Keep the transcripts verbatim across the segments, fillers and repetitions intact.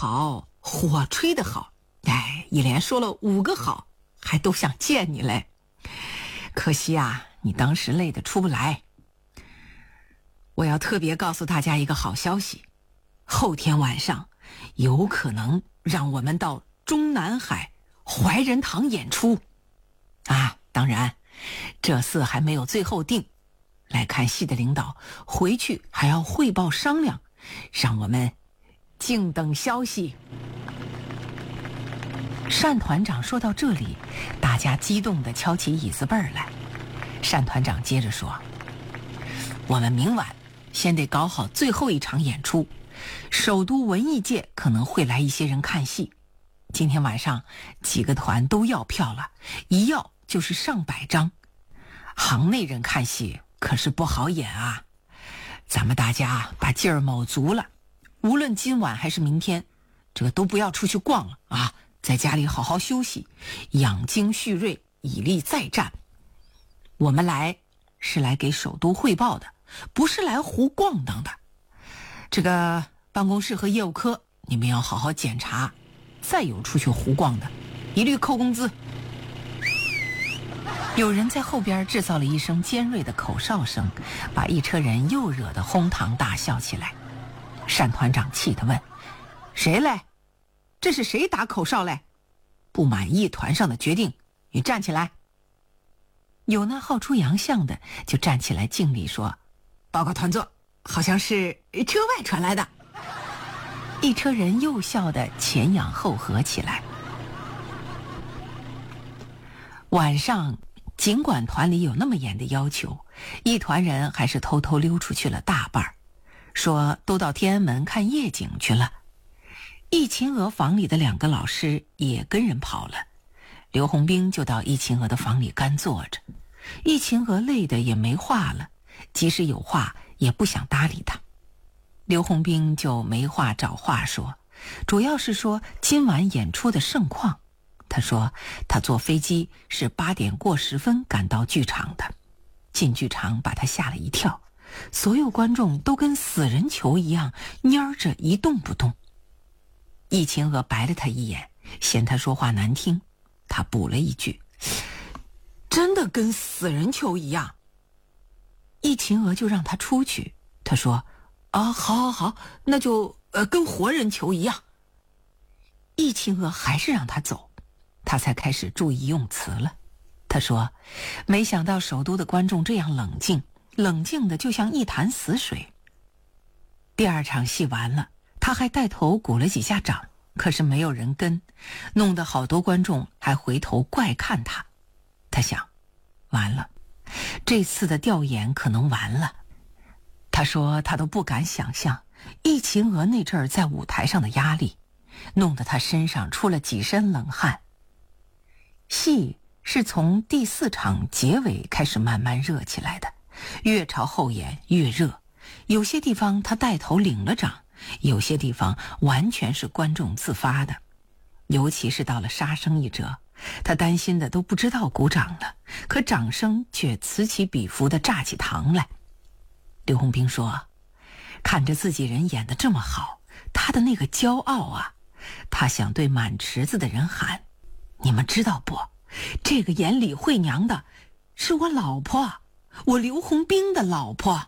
好，火吹得好，哎，一连说了五个好，还都想见你嘞。可惜啊，你当时累得出不来。我要特别告诉大家一个好消息，后天晚上有可能让我们到中南海怀仁堂演出啊！当然这次还没有最后定，来看戏的领导回去还要汇报商量，让我们静等消息。单团长说到这里，大家激动地敲起椅子背儿来。单团长接着说，我们明晚先得搞好最后一场演出，首都文艺界可能会来一些人看戏，今天晚上几个团都要票了，一要就是上百张，行内人看戏可是不好演啊。咱们大家把劲儿卯足了，无论今晚还是明天，这个都不要出去逛了啊，在家里好好休息，养精蓄锐，以力再战。我们来是来给首都汇报的，不是来胡逛荡的。这个办公室和业务科你们要好好检查，再有出去胡逛的一律扣工资。有人在后边制造了一声尖锐的口哨声，把一车人又惹得哄堂大笑起来。单团长气地问，谁嘞？这是谁打口哨嘞？不满意团上的决定，你站起来。有那好出洋相的就站起来敬礼说，报告团座，好像是车外传来的。一车人又笑得前仰后合起来。晚上尽管团里有那么严的要求，一团人还是偷偷溜出去了大半儿，说都到天安门看夜景去了。易秦娥房里的两个老师也跟人跑了，刘洪兵就到易秦娥的房里干坐着。易秦娥累得也没话了，即使有话也不想搭理他。刘洪兵就没话找话说，主要是说今晚演出的盛况。他说他坐飞机是八点过十分赶到剧场的，进剧场把他吓了一跳，所有观众都跟死人球一样蔫着一动不动。易秦娥白了他一眼，嫌他说话难听，他补了一句，真的跟死人球一样。易秦娥就让他出去，他说啊，好好好，那就呃跟活人球一样。易秦娥还是让他走，他才开始注意用词了。他说没想到首都的观众这样冷静，冷静的就像一潭死水。第二场戏完了，他还带头鼓了几下掌，可是没有人跟，弄得好多观众还回头怪看他。他想，完了，这次的调研可能完了。他说他都不敢想象易秦娥那阵儿在舞台上的压力，弄得他身上出了几身冷汗。戏是从第四场结尾开始慢慢热起来的，越朝后演越热，有些地方他带头领了掌，有些地方完全是观众自发的。尤其是到了杀生一折，他担心的都不知道鼓掌了，可掌声却此起彼伏地炸起膛来。刘洪兵说，看着自己人演得这么好，他的那个骄傲啊，他想对满池子的人喊，你们知道不，这个演李慧娘的是我老婆，我刘洪兵的老婆。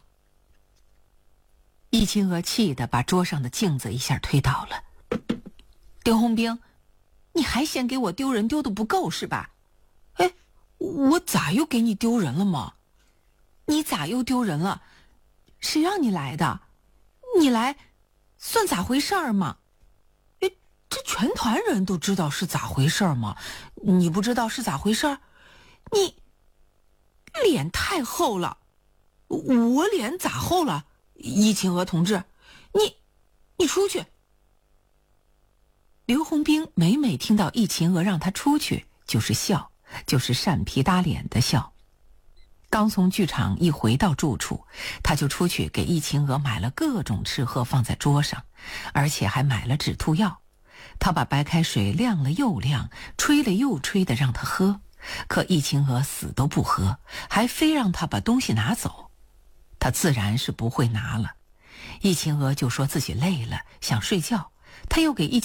易秦娥气得把桌上的镜子一下推倒了。刘洪兵，你还嫌给我丢人丢得不够是吧？哎，我咋又给你丢人了吗？你咋又丢人了？谁让你来的？你来算咋回事儿吗？哎，这全团人都知道是咋回事儿吗？你不知道是咋回事儿？你脸太厚了。我脸咋厚了？易秦娥同志，你你出去。刘洪兵每每听到易秦娥让他出去，就是笑，就是扇皮打脸的笑。刚从剧场一回到住处，他就出去给易秦娥买了各种吃喝放在桌上，而且还买了止吐药。他把白开水晾了又晾，吹了又吹的让他喝，可易秦娥死都不喝，还非让他把东西拿走。他自然是不会拿了。易秦娥就说自己累了，想睡觉，他又给易